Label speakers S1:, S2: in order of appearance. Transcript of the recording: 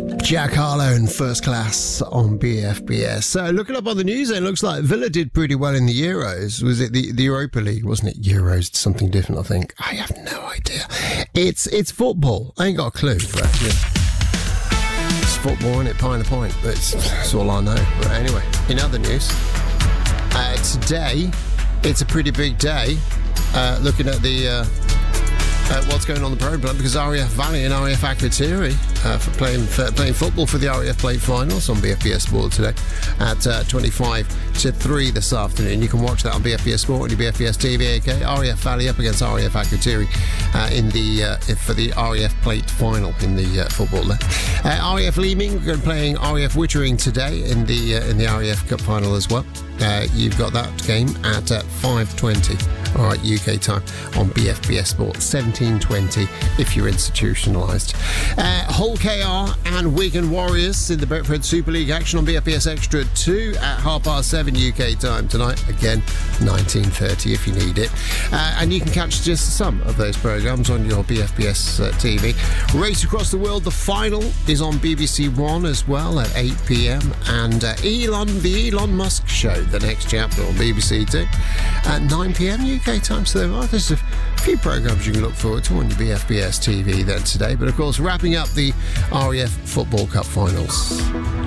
S1: Jack Harlow in First Class on BFBS. So looking up on the news, it looks like Villa did pretty well in the Euros. Was it the Europa League, wasn't it? Euros, something different, I think. I have no idea. It's football. I ain't got a clue, but it's football, isn't it? Pint to point. That's all I know. But anyway, in other news, today, it's a pretty big day. Looking at the what's going on the programme, because RAF Valley and RAF Akrotiri for playing football for the RAF Plate Finals on BFBS Sport today at 25-3 this afternoon. You can watch that on BFBS Sport and your BFBS TV. Okay, RAF Valley up against RAF Akrotiri for the RAF Plate Final in the football there. RAF Leeming playing RAF Wittering today in the RAF Cup Final as well. You've got that game at 5:20, all right, UK time on BFBS Sport, 17:20 if you're institutionalised. Hull KR and Wigan Warriors in the Betfred Super League action on BFBS Extra 2 at 7:30 UK time tonight. Again, 19:30 if you need it. And you can catch just some of those programmes on your BFBS TV. Race Across the World, the final is on BBC One as well at 8 p.m. And the Elon Musk Show, the next chapter on BBC Two at 9 p.m. UK time. So there's a few programmes you can look forward to on your BFBS TV then today. But of course, wrapping up the RAF Football Cup finals.